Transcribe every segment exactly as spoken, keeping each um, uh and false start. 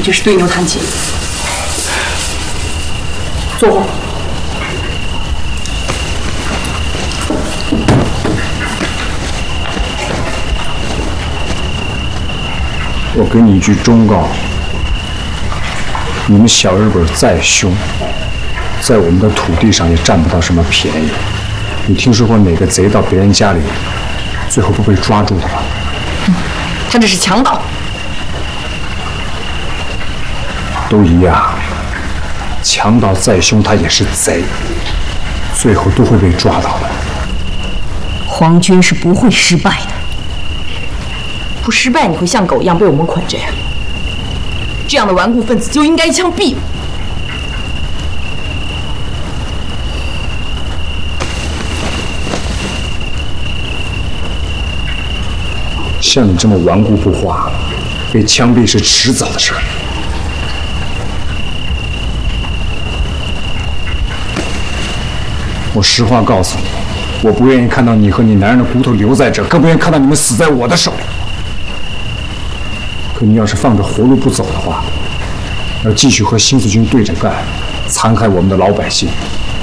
这是对牛弹琴。坐会儿。 我给你一句忠告：你们小日本再凶，在我们的土地上也占不到什么便宜。你听说过哪个贼到别人家里，最后不被抓住的吗？ 嗯，他这是强盗。 都一样，强盗再凶，他也是贼，最后都会被抓到的。 皇军是不会失败的。不失败，你会像狗一样被我们捆着呀？这样的顽固分子就应该枪毙。 像你这么顽固不化，被枪毙是迟早的事儿。我实话告诉你，我不愿意看到你和你男人的骨头留在这儿，更不愿意看到你们死在我的手里。可你要是放着活路不走的话，要继续和新四军对着干，残害我们的老百姓，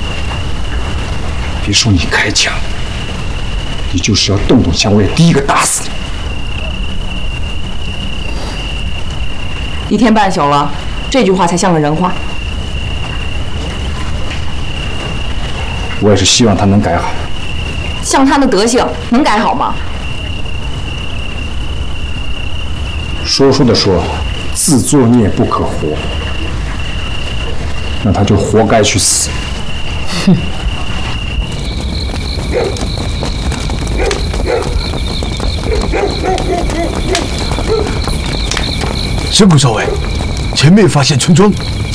别说你开枪，你就是要动动枪，我也第一个打死你。 一天半宿了，这句话才像个人话。 我也是希望他能改好。 像他的德行，能改好吗？ 说书的说，自作孽不可活，那他就活该去死。 哼。 神谷少尉，前面发现村庄。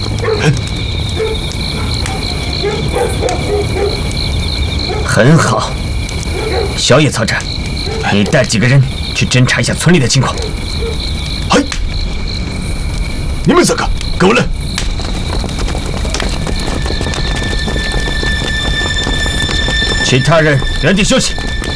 很好，小野曹长，你带几个人去侦查一下村里的情况。 嗨，你们三个跟我来。 其他人原地休息。